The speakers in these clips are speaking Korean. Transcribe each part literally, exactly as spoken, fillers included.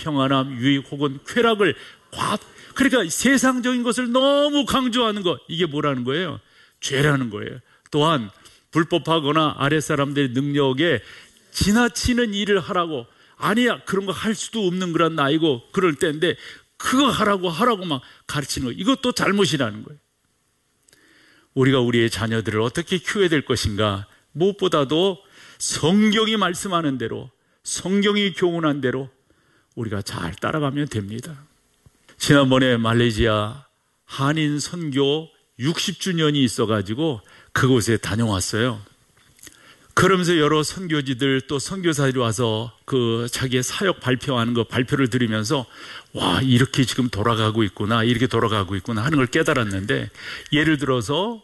평안함, 유익 혹은 쾌락을 과 그러니까 세상적인 것을 너무 강조하는 거, 이게 뭐라는 거예요? 죄라는 거예요. 또한 불법하거나 아랫사람들의 능력에 지나치는 일을 하라고, 아니야 그런 거 할 수도 없는 그런 나이고 그럴 때인데 그거 하라고 하라고 막 가르치는 거, 이것도 잘못이라는 거예요. 우리가 우리의 자녀들을 어떻게 키워야 될 것인가, 무엇보다도 성경이 말씀하는 대로, 성경이 교훈한 대로 우리가 잘 따라가면 됩니다. 지난번에 말레이시아 한인 선교 육십 주년이 있어가지고 그곳에 다녀왔어요. 그러면서 여러 선교지들 또 선교사들이 와서 그 자기의 사역 발표하는 거 발표를 들으면서 와, 이렇게 지금 돌아가고 있구나, 이렇게 돌아가고 있구나 하는 걸 깨달았는데, 예를 들어서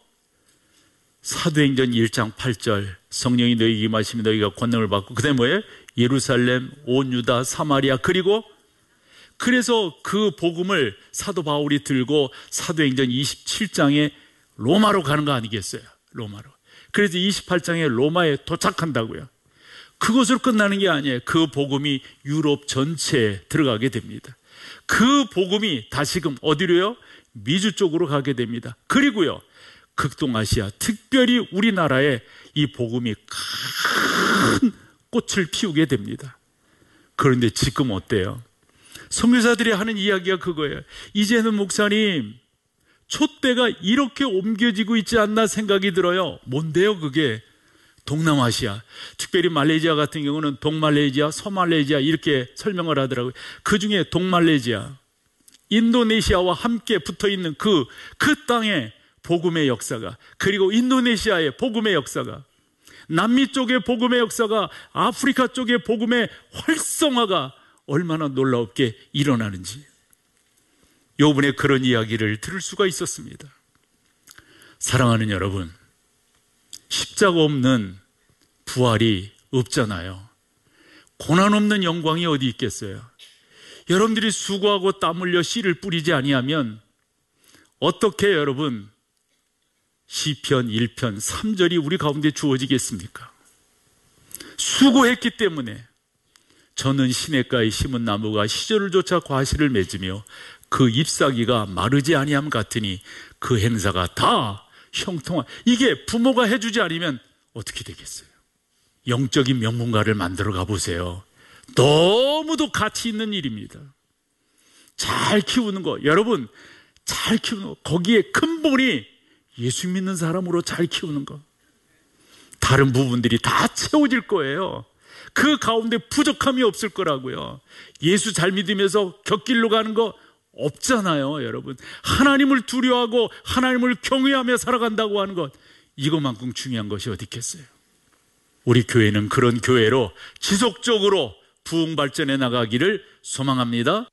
사도행전 일 장 팔 절 성령이 너희에게 임하시면 너희가 권능을 받고, 그 다음에 뭐예요? 예루살렘, 온 유다, 사마리아, 그리고 그래서 그 복음을 사도 바울이 들고 사도행전 이십칠 장에 로마로 가는 거 아니겠어요? 로마로. 그래서 이십팔 장에 로마에 도착한다고요. 그것으로 끝나는 게 아니에요. 그 복음이 유럽 전체에 들어가게 됩니다. 그 복음이 다시금 어디로요? 미주 쪽으로 가게 됩니다. 그리고요, 극동아시아, 특별히 우리나라에 이 복음이 큰 꽃을 피우게 됩니다. 그런데 지금 어때요? 선교사들이 하는 이야기가 그거예요. 이제는 목사님, 촛대가 이렇게 옮겨지고 있지 않나 생각이 들어요. 뭔데요 그게? 동남아시아, 특별히 말레이시아 같은 경우는 동말레이시아, 서말레이시아 이렇게 설명을 하더라고요. 그 중에 동말레이시아, 인도네시아와 함께 붙어있는 그, 그 땅에 복음의 역사가, 그리고 인도네시아의 복음의 역사가, 남미 쪽의 복음의 역사가, 아프리카 쪽의 복음의 활성화가 얼마나 놀랍게 일어나는지, 요번에 그런 이야기를 들을 수가 있었습니다. 사랑하는 여러분, 십자가 없는 부활이 없잖아요. 고난 없는 영광이 어디 있겠어요? 여러분들이 수고하고 땀 흘려 씨를 뿌리지 아니하면 어떻게 여러분 시편 일 편 삼 절이 우리 가운데 주어지겠습니까? 수고했기 때문에 저는 시냇가에 심은 나무가 시절을 쫓아 과실을 맺으며 그 잎사귀가 마르지 아니함 같으니 그 행사가 다 형통한, 이게 부모가 해주지 않으면 어떻게 되겠어요? 영적인 명문가를 만들어 가보세요. 너무도 가치 있는 일입니다. 잘 키우는 거, 여러분 잘 키우는 거, 거기에 근본이 예수 믿는 사람으로 잘 키우는 거, 다른 부분들이 다 채워질 거예요. 그 가운데 부족함이 없을 거라고요. 예수 잘 믿으면서 곁길로 가는 거 없잖아요. 여러분, 하나님을 두려워하고 하나님을 경외하며 살아간다고 하는 것, 이것만큼 중요한 것이 어디 있겠어요? 우리 교회는 그런 교회로 지속적으로 부흥 발전해 나가기를 소망합니다.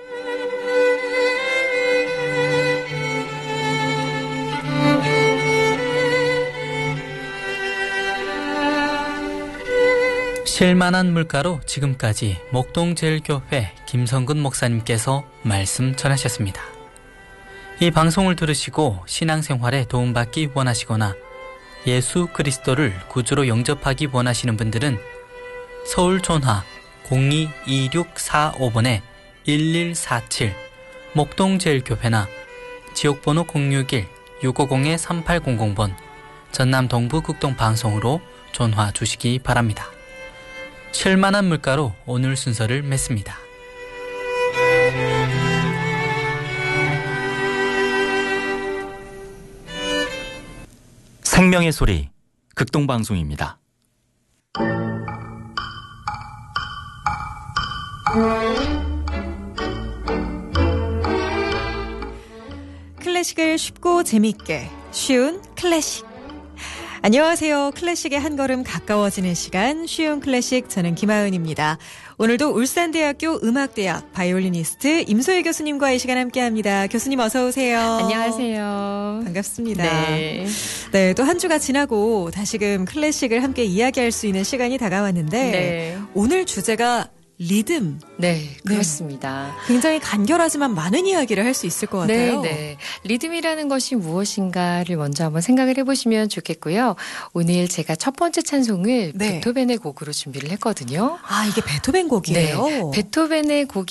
쉴만한 물가로 지금까지 목동제일교회 김성근 목사님께서 말씀 전하셨습니다. 이 방송을 들으시고 신앙생활에 도움받기 원하시거나 예수 그리스도를 구주로 영접하기 원하시는 분들은 서울 전화 공이 이육사오 번에 일일사칠 목동제일교회나 지역번호 공육일 육오공 삼팔공공 번 전남 동부극동방송으로 전화 주시기 바랍니다. 쉴만한 물가로 오늘 순서를 맺습니다. 생명의 소리 극동방송입니다. 클래식을 쉽고 재미있게 쉬운 클래식. 안녕하세요. 클래식의 한 걸음 가까워지는 시간, 쉬운 클래식, 저는 김하은입니다. 오늘도 울산대학교 음악대학 바이올리니스트 임소희 교수님과 이 시간 함께합니다. 교수님 어서 오세요. 안녕하세요. 반갑습니다. 네, 네, 또 한 주가 지나고 다시금 클래식을 함께 이야기할 수 있는 시간이 다가왔는데 네. 오늘 주제가 리듬. 네, 그렇습니다. 네. 굉장히 간결하지만 많은 이야기를 할 수 있을 것 같아요. 네, 네. 리듬이라는 것이 무엇인가를 먼저 한번 생각을 해보시면 좋겠고요. 오늘 제가 첫 번째 찬송을 네. 베토벤의 곡으로 준비를 했거든요. 아, 이게 베토벤 곡이에요? 네, 베토벤의 곡이